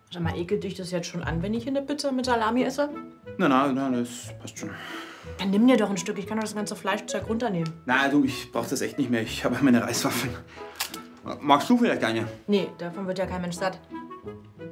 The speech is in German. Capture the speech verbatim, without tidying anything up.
Sag mal, ekelt dich das jetzt schon an, wenn ich hier eine Pizza mit Salami esse? Na, na, na, das passt schon. Dann nimm dir doch ein Stück, ich kann doch das ganze Fleischzeug runternehmen. Na, du, ich brauch das echt nicht mehr. Ich habe meine Reiswaffeln. Magst du vielleicht eine? Nee, davon wird ja kein Mensch satt.